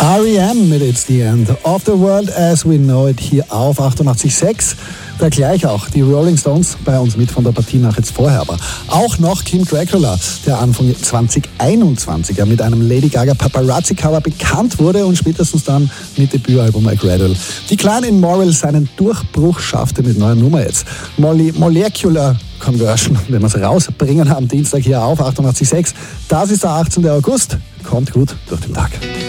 R.E.M. mit It's the End of the World as we know it hier auf 88.6. Da gleich auch die Rolling Stones bei uns mit von der Partie nach jetzt vorher. Aber auch noch Kim Dracula, der Anfang 2021 mit einem Lady Gaga Paparazzi-Cover bekannt wurde und spätestens dann mit Debütalbum A Gradual. Die kleine Immoral seinen Durchbruch schaffte mit neuer Nummer jetzt. Molecular Conversion, wenn wir es rausbringen am Dienstag hier auf 88.6. Das ist der 18. August. Kommt gut durch den Tag.